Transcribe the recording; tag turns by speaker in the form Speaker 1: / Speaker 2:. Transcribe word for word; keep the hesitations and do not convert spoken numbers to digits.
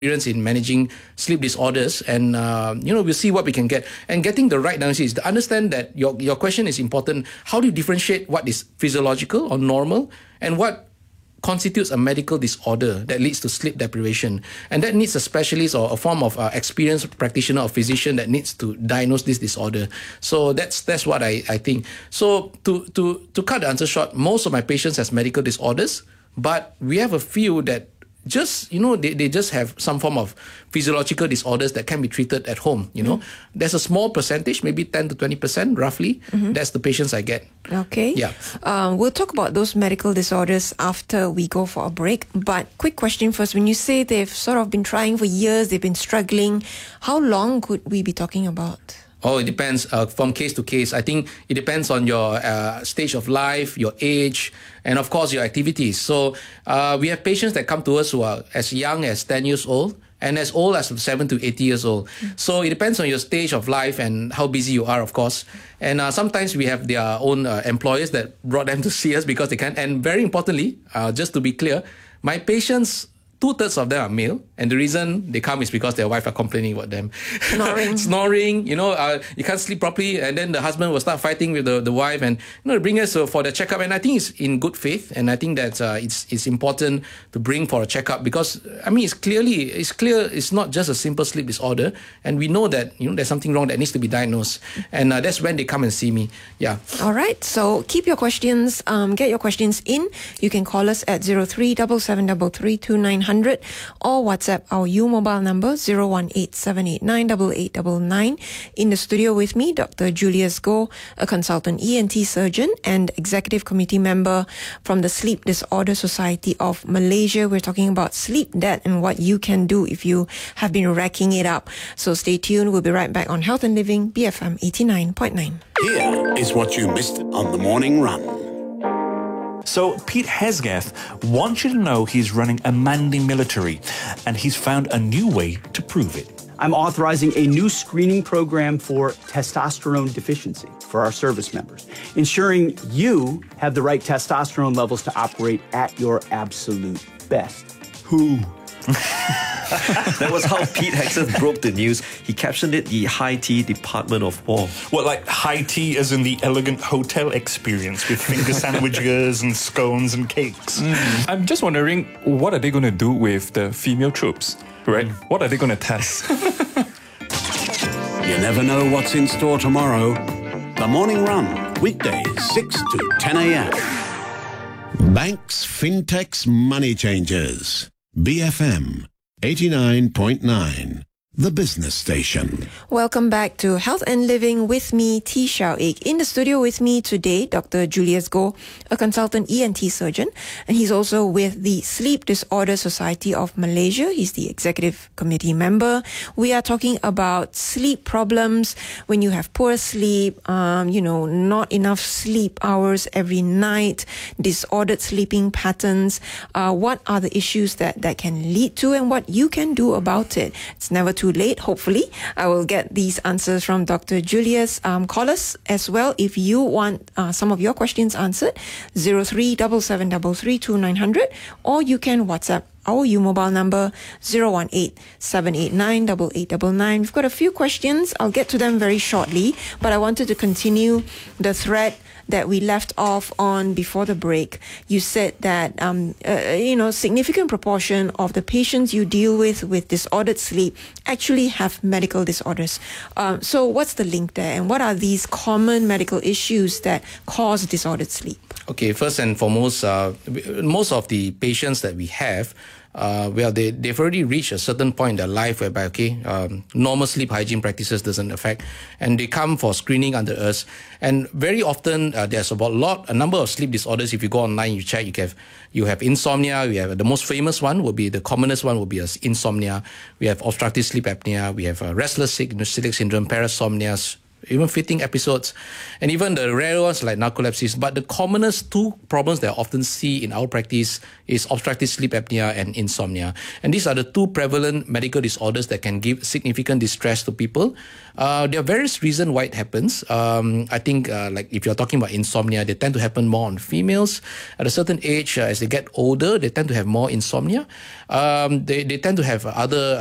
Speaker 1: experience in managing sleep disorders, and uh, you know, we'll see what we can get. And getting the right diagnosis, to understand that your your question is important. How do you differentiate what is physiological or normal and what constitutes a medical disorder that leads to sleep deprivation? And that needs a specialist or a form of uh, experienced practitioner or physician that needs to diagnose this disorder. So that's that's what I, I think. So to to to cut the answer short, most of my patients has medical disorders, but we have a few that just, you know, they, they just have some form of physiological disorders that can be treated at home, you know. Mm. There's a small percentage, maybe ten to twenty percent roughly. Mm-hmm. That's the patients I get.
Speaker 2: Okay.
Speaker 1: Yeah.
Speaker 2: Um, we'll talk about those medical disorders after we go for a break. But quick question first. When you say they've sort of been trying for years, they've been struggling, how long could we be talking about?
Speaker 1: Oh, it depends uh, from case to case. I think it depends on your uh, stage of life, your age, and of course your activities. So uh, we have patients that come to us who are as young as ten years old and as old as seven to eighty years old. Mm. So it depends on your stage of life and how busy you are, of course. And uh, sometimes we have their own uh, employers that brought them to see us because they can. And very importantly, uh, just to be clear, my patients, two-thirds of them are male, and the reason they come is because their wife are complaining about them.
Speaker 2: Snoring.
Speaker 1: Snoring, you know, uh, you can't sleep properly, and then the husband will start fighting with the, the wife, and, you know, bring us uh, for the checkup. And I think it's in good faith, and I think that uh, it's it's important to bring for a checkup because, I mean, it's clearly, it's clear it's not just a simple sleep disorder, and we know that, you know, there's something wrong that needs to be diagnosed, and uh, that's when they come and see me. Yeah.
Speaker 2: All right, so keep your questions, um, get your questions in. You can call us at zero three seven seven three three two nine zero zero or WhatsApp our U mobile number zero one eight seven eight nine eight eight nine nine. In the studio with me, Doctor Julius Goh, a consultant E N T surgeon and executive committee member from the Sleep Disorder Society of Malaysia. We're talking about sleep debt and what you can do if you have been racking it up. So stay tuned. We'll be right back on Health and Living, B F M eighty-nine point nine.
Speaker 3: Here is what you missed on the morning run.
Speaker 4: So Pete Hesketh wants you to know he's running a Manly military, and he's found a new way to prove it.
Speaker 5: I'm authorizing a new screening program for testosterone deficiency for our service members, ensuring you have the right testosterone levels to operate at your absolute best.
Speaker 3: Who?
Speaker 6: That was how Pete Hesketh broke the news. He captioned it the High Tea Department of War.
Speaker 4: What, like high tea as in the elegant hotel experience with finger sandwiches and scones and cakes?
Speaker 7: Mm. I'm just wondering, what are they going to do with the female troops, right? Mm. What are they going to test?
Speaker 3: You never know what's in store tomorrow. The Morning Run, weekdays six to ten a.m. Banks, fintechs, money changers. B F M eighty-nine point nine, the business station.
Speaker 2: Welcome back to Health and Living with me, T. Xiao Ik. In the studio with me today, Doctor Julius Goh, a consultant E N T surgeon, and he's also with the Sleep Disorder Society of Malaysia. He's the executive committee member. We are talking about sleep problems when you have poor sleep, um, you know, not enough sleep hours every night, disordered sleeping patterns. Uh, what are the issues that, that can lead to and what you can do about it? It's never too late, hopefully. I will get these answers from Doctor Julius. Um, call us as well if you want uh, some of your questions answered, zero three seven seven three three two nine zero zero, or you can WhatsApp our U mobile number zero one eight seven eight nine eight eight nine nine. We've got a few questions. I'll get to them very shortly, but I wanted to continue the thread that we left off on before the break. You said that, um, uh, you know, significant proportion of the patients you deal with with disordered sleep actually have medical disorders. Um, so what's the link there, and what are these common medical issues that cause disordered sleep?
Speaker 1: Okay, first and foremost, uh, most of the patients that we have, uh, well, they, they've already reached a certain point in their life whereby, okay, um, normal sleep hygiene practices doesn't affect, and they come for screening under us. And very often, uh, there's about a lot, a number of sleep disorders. If you go online, you check, you have, you have insomnia. We have the most famous one will be, the commonest one will be insomnia. We have obstructive sleep apnea. We have uh, restless sleep syndrome, parasomnia, even fitting episodes, and even the rare ones like narcolepsy. But the commonest two problems that I often see in our practice is obstructive sleep apnea and insomnia. And these are the two prevalent medical disorders that can give significant distress to people. Uh, there are various reasons why it happens. Um, I think uh, like if you're talking about insomnia, they tend to happen more on females. At a certain age, uh, as they get older, they tend to have more insomnia. Um, they, they tend to have other